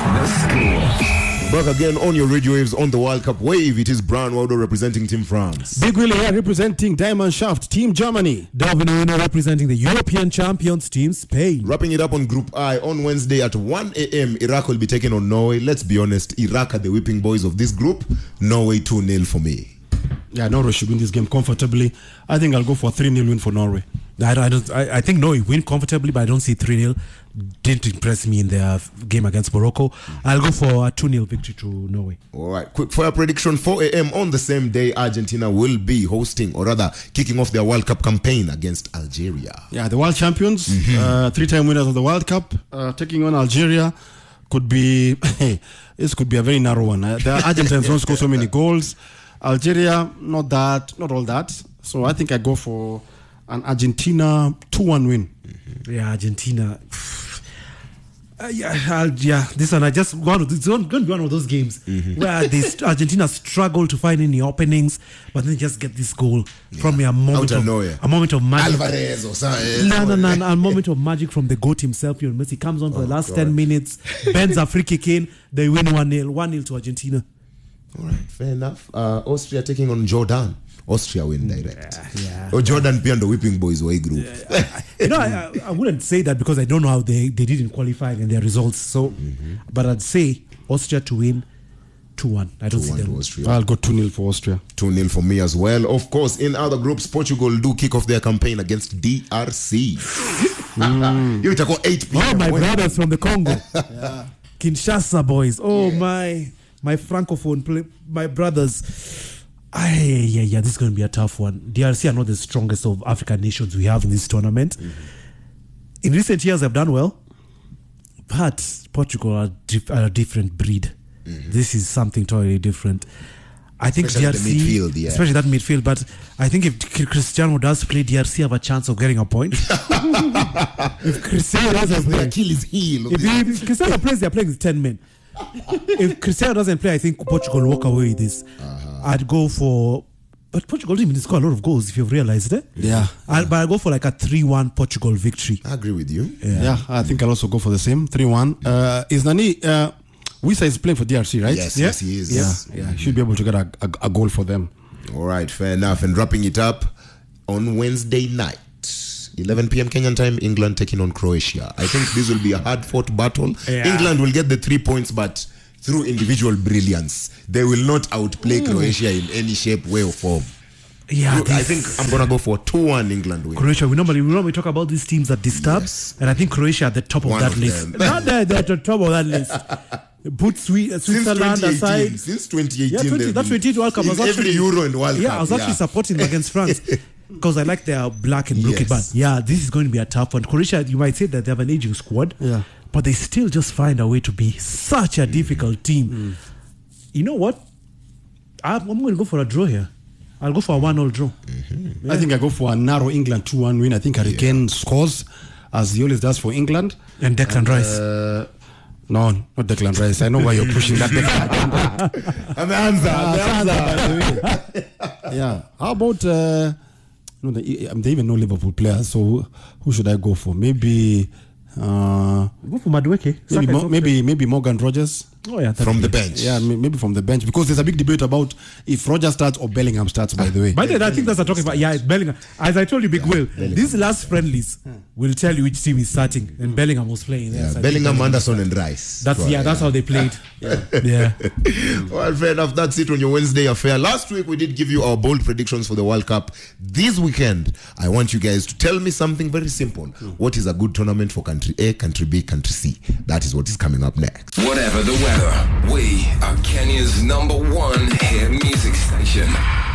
The Score. Back again on your radio waves on the World Cup wave. It is Brian Waldo representing Team France. Big Willie here representing Diamond Shaft, Team Germany. Darwin Owino representing the European champions, Team Spain. Wrapping it up on Group I on Wednesday at 1 a.m. Iraq will be taking on Norway. Let's be honest, Iraq are the whipping boys of this group. Norway 2-0 for me. Yeah, Norway should win this game comfortably. I think I'll go for a 3-0 win for Norway. I think Norway win comfortably, but I don't see 3-0. Didn't impress me in their game against Morocco. I'll go for a 2-0 victory to Norway. All right, quick fire prediction. 4 a.m. on the same day, Argentina will be hosting, or rather kicking off their World Cup campaign against Algeria. Yeah, the world champions, 3-time winners of the World Cup, taking on Algeria. Could be, this could be a very narrow one. The Argentines don't score so many goals. Algeria, not all that. So I think I go for an Argentina 2-1 win. Yeah, Argentina. This one it's going to be one of those games where Argentina struggle to find any openings, but then just get this goal from a moment of magic. Alvarez or something. No, a moment of magic from the GOAT himself. Messi comes on for the last 10 minutes, bends a free kick in, they win 1-0 to Argentina. All right, fair enough. Austria taking on Jordan. Austria win direct. Yeah. Or Jordan P and the whipping boys way group. I wouldn't say that because I don't know how they didn't qualify in their results. So, but I'd say Austria to win 2-1. I don't see them. Austria. I'll go 2-0 for Austria. 2-0 for me as well. Of course, in other groups, Portugal do kick off their campaign against DRC. You take 8 p.m. Oh, my brothers from the Congo. Kinshasa boys. Oh, my francophone my brothers. This is going to be a tough one. DRC are not the strongest of African nations we have in this tournament. In recent years, they've done well, but Portugal are a different breed. This is something totally different. I think especially DRC, especially that midfield, but I think if Cristiano does play, DRC have a chance of getting a point. If Cristiano doesn't play, Achilles heel. If Cristiano plays, they're playing with 10 men. If Cristiano doesn't play, I think Portugal will walk away with this. I'd go for, but Portugal didn't score a lot of goals if you've realized it. Yeah. But I'll go for like a 3-1 Portugal victory. I agree with you. Yeah, I think I'll also go for the same 3-1. Is Nani Wisa is playing for DRC, right? Yes, he is. Yeah, should be able to get a goal for them. All right, fair enough. And wrapping it up on Wednesday night, 11 p.m. Kenyan time, England taking on Croatia. I think this will be a hard-fought battle. Yeah. England will get the 3 points, but through individual brilliance, they will not outplay Croatia in any shape, way, or form. Yeah, I think I'm gonna go for 2-1 England win. Croatia. We normally talk about these teams that disturb, and I think Croatia at the top of that list. Not they're at the top of that list. Put Switzerland aside. Since 2018, that's 2018 World Cup. Every Euro and World Cup. Yeah, I was actually supporting them against France because I like their black and blue kit. But this is going to be a tough one. Croatia, you might say that they have an aging squad, but they still just find a way to be such a difficult team. You know what? I'm going to go for a draw here. I'll go for a 1-0 draw. I think I go for a narrow England 2-1 win. I think Hurricane scores, as he always does for England. And Declan Rice. No, not Declan Rice. I know why you're pushing that Declan. Yeah. How about they even know Liverpool players, so who should I go for? Maybe go for Madueke. Maybe Morgan Rogers. Oh yeah, from the bench. Yeah, maybe from the bench, because there's a big debate about if Rogers starts or Bellingham starts. By the way, I think that's a talking about. Yeah, it's Bellingham. As I told you, Big Will, these last friendlies will tell you which team is starting, and Bellingham was playing. Yeah, Bellingham, Anderson, and Rice. That's how they played. Yeah. Well, fair enough. That's it on your Wednesday affair. Last week we did give you our bold predictions for the World Cup. This weekend, I want you guys to tell me something very simple. What is a good tournament for country A, country B, country C? That is what is coming up next. Whatever the weather, we are Kenya's #1 hit music station.